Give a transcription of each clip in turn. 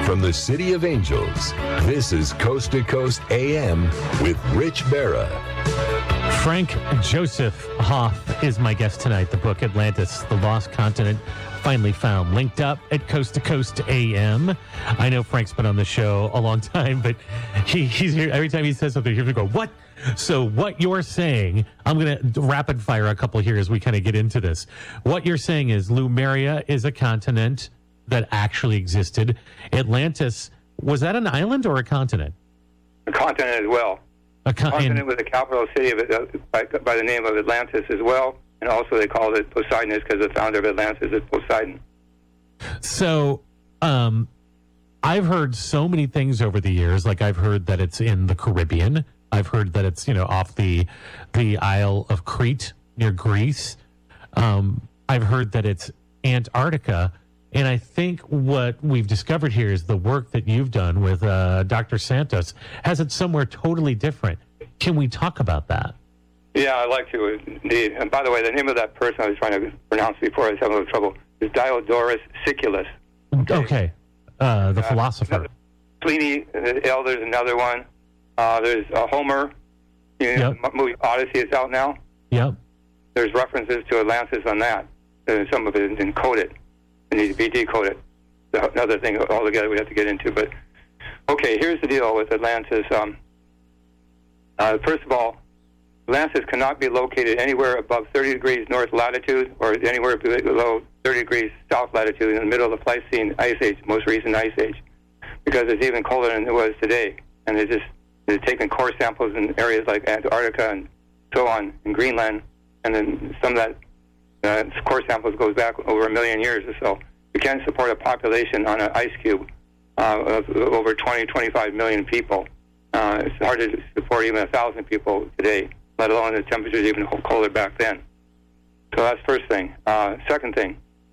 From the City of Angels, this is Coast to Coast AM with Rich Berra. Frank Joseph Hoff is my guest tonight. The book Atlantis, The Lost Continent, Finally Found, linked up at Coast to Coast AM. I know Frank's been on the show a long time, but he's here every time he says something. He's going to go, what? So what you're saying, I'm going to rapid fire a couple here as we kind of get into this. What you're saying is Lemuria is a continent that actually existed. Atlantis, was that an island or a continent? A continent as well. A continent with the capital city of it, by the name of Atlantis as well. And also they called it Poseidon because the founder of Atlantis is Poseidon. So I've heard so many things over the years. Like I've heard that it's in the Caribbean. I've heard that it's, off the Isle of Crete near Greece. I've heard that it's Antarctica. And I think what we've discovered here is the work that you've done with Dr. Santos has it somewhere totally different. Can we talk about that? Yeah, I'd like to, indeed. And by the way, the name of that person I was trying to pronounce before I was having a little trouble is Diodorus Siculus. Okay. The philosopher. Pliny the Elder is another one. There's Homer. The movie Odyssey is out now. Yep. There's references to Atlantis on that. And some of it is encoded. It needs to be decoded. Another thing altogether we have to get into. But, okay, here's the deal with Atlantis. First of all, Atlantis cannot be located anywhere above 30 degrees north latitude or anywhere below 30 degrees south latitude in the middle of the Pleistocene Ice Age, most recent Ice Age, because it's even colder than it was today. And they're taking core samples in areas like Antarctica and so on, in Greenland, and then some of that core samples goes back over 1 million years or so. We can't support a population on an ice cube of over 20, 25 million people. It's hard to support even 1,000 people today, let alone the temperatures even colder back then. So that's first thing. Second thing,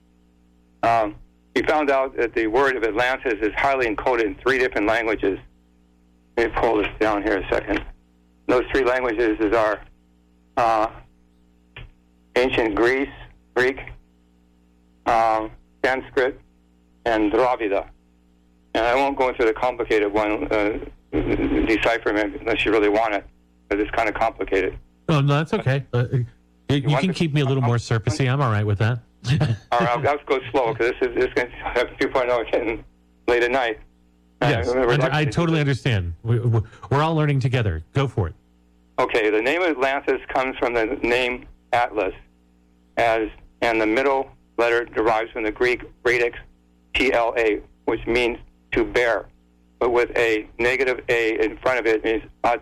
we found out that the word of Atlantis is highly encoded in 3 different languages. Let me pull this down here a second. Those 3 languages are ancient Greek, Sanskrit, and Dravida. And I won't go into the complicated one, deciphering it unless you really want it, because it's kind of complicated. Oh, no, that's okay. You can keep me a little more surfacey. I'm all right with that. All right, I'll go slow, because this is going to have 2.0 getting late at night. Yes, I totally understand. We're all learning together. Go for it. Okay, the name of Atlantis comes from the name Atlas, and the middle letter derives from the Greek radix TLA, which means to bear, but with a negative A in front of it means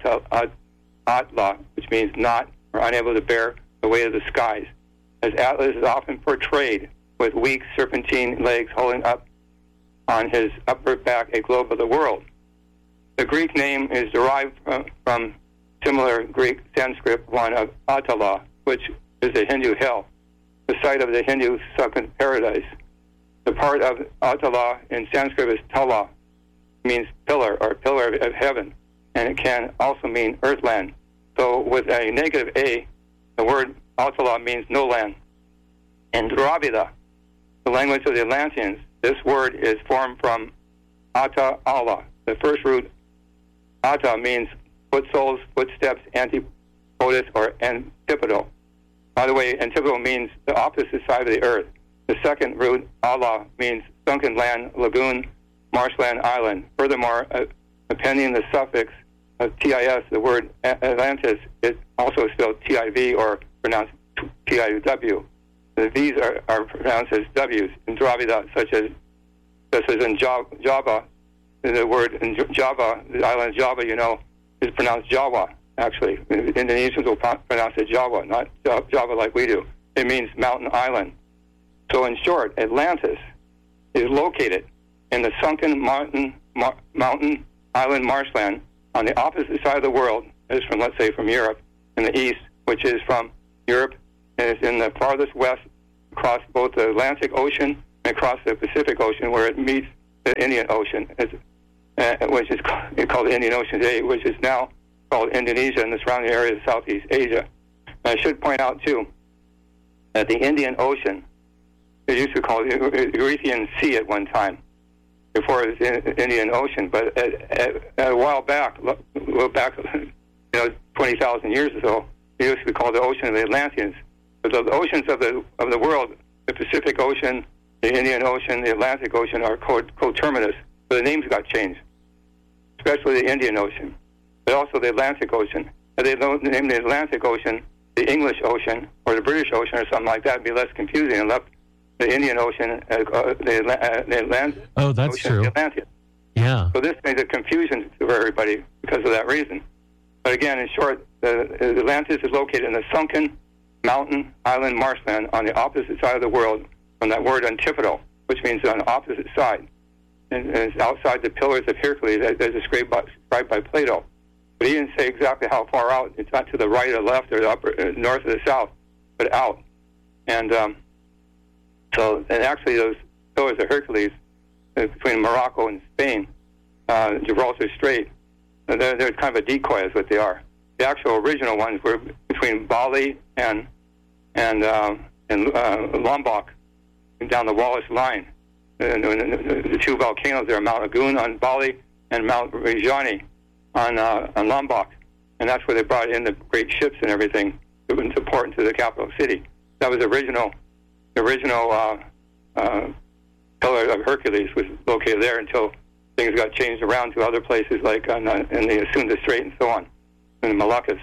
atla, which means not or unable to bear the weight of the skies. As Atlas is often portrayed with weak serpentine legs holding up on his upper back a globe of the world. The Greek name is derived from similar Greek Sanskrit one of Atala, which is the Hindu hell, the site of the Hindu sunken paradise. The part of Atala in Sanskrit is Tala, means pillar or pillar of heaven, and it can also mean earthland. So with a negative A, the word Atala means no land. In Dravida, the language of the Atlanteans, this word is formed from Ata Allah. The first root, Ata, means foot soles, footsteps, antipodus, or antipodal. By the way, antipodal means the opposite side of the earth. The second root, Allah, means sunken land, lagoon, marshland, island. Furthermore, appending the suffix of TIS, the word Atlantis, is also spelled TIV or pronounced TIW. The V's are pronounced as W's in Dravida, such as in Java. The word in Java, the island of Java, is pronounced Jawa, actually. Indonesians will pronounce it Jawa, not Java like we do. It means mountain island. So in short, Atlantis is located in the sunken mountain island marshland on the opposite side of the world, is from, let's say, from Europe in the east, which is from Europe, and it's in the farthest west across both the Atlantic Ocean and across the Pacific Ocean, where it meets the Indian Ocean, which is called the Indian Ocean today, which is now called Indonesia and the surrounding areas of Southeast Asia. And I should point out, too, that the Indian Ocean, it used to be called the Erythraean Sea at one time. before it was in the Indian Ocean. But a while back, 20,000 years or so, it used to be called the Ocean of the Atlanteans. But the oceans of the world, the Pacific Ocean, the Indian Ocean, the Atlantic Ocean, are coterminous. So the names got changed, especially the Indian Ocean, but also the Atlantic Ocean. If they don't name the Atlantic Ocean the English Ocean or the British Ocean or something like that, it'd be less confusing, and left the Indian Ocean, the Atlantic. Oh, that's Ocean, true. the Atlantic. Yeah. So this made a confusion for everybody because of that reason. But again, in short, Atlantis is located in a sunken mountain island marshland on the opposite side of the world from that word antipodal, which means on the opposite side. And it's outside the Pillars of Hercules, as described by Plato. But he didn't say exactly how far out. It's not to the right or left or the upper, north or the south, but out. And and actually those Pillars of Hercules between Morocco and Spain, Gibraltar Strait, they're kind of a decoy is what they are. The actual original ones were between Bali and Lombok down the Wallace Line. The two volcanoes there, Mount Agun on Bali and Mount Rajani on Lombok. And that's where they brought in the great ships and everything that was important to the capital city. That was the original Pillar of Hercules was located there until things got changed around to other places like in the Sunda Strait and so on, in the Moluccas.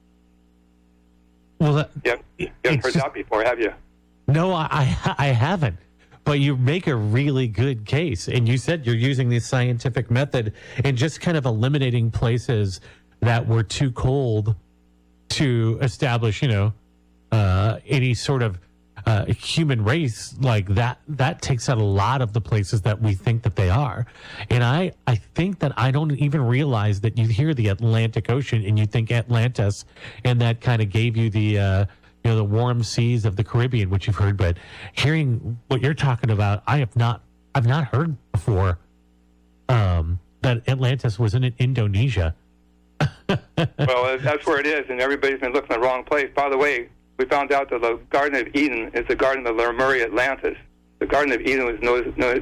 Well, you haven't heard that before, have you? No, I haven't. But you make a really good case. And you said you're using the scientific method and just kind of eliminating places that were too cold to establish, any sort of human race like that. That takes out a lot of the places that we think that they are. And I think that I don't even realize that you hear the Atlantic Ocean and you think Atlantis, and that kind of gave you the the warm seas of the Caribbean, which you've heard. But hearing what you're talking about, I've not heard before that Atlantis was in Indonesia. Well, that's where it is, and everybody's been looking in the wrong place. By the way, we found out that the Garden of Eden is the Garden of Lemuria Atlantis. The Garden of Eden was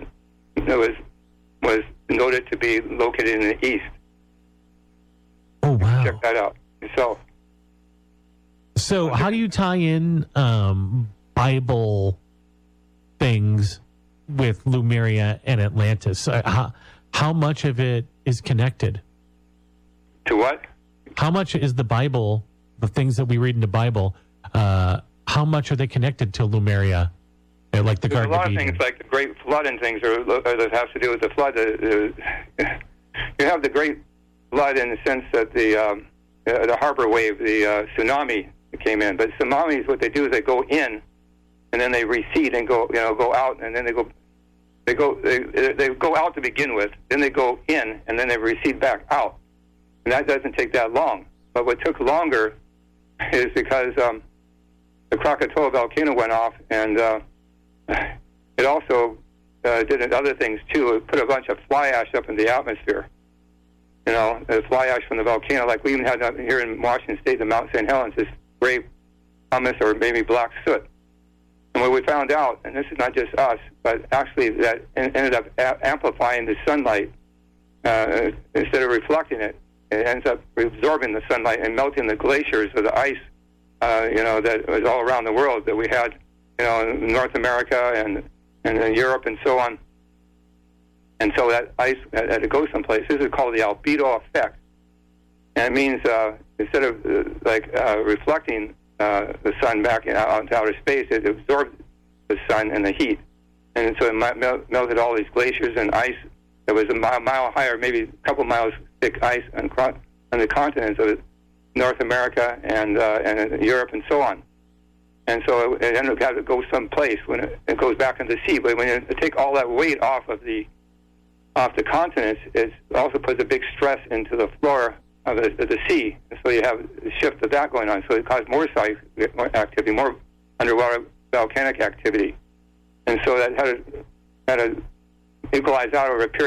noted to be located in the east. Oh, wow. Check that out yourself. So how do you tie in Bible things with Lemuria and Atlantis? How much of it is connected? To what? How much is the Bible, the things that we read in the Bible, how much are they connected to Lemuria? Like the Garden of Eden? There's a lot of things like the Great Flood and things that have to do with the flood. You have the Great Flood in the sense that the harbor wave, the tsunami came in. But tsunamis, what they do is they go in, and then they recede and go out, and then they go out to begin with. Then they go in, and then they recede back out, and that doesn't take that long. But what took longer is because the Krakatoa volcano went off, and it also did other things too. It put a bunch of fly ash up in the atmosphere. The fly ash from the volcano, like we even had here in Washington State, the Mount St. Helens, this gray pumice or maybe black soot. And what we found out, and this is not just us, but actually that ended up amplifying the sunlight instead of reflecting it. It ends up absorbing the sunlight and melting the glaciers or the ice, that was all around the world that we had, in North America and in Europe and so on. And so that ice had to go someplace. This is called the albedo effect. And it means instead of reflecting the sun back out into outer space, it absorbed the sun and the heat. And so it melted all these glaciers and ice that was a mile higher, maybe a couple miles thick ice on the continents of North America and Europe and so on. And so it ended up having to go someplace when it goes back into the sea. But when you take all that weight off the continents, it also puts a big stress into the floor of the sea. And so you have a shift of that going on. So it caused more seismic activity, more underwater volcanic activity. And so that had to equalize out over a period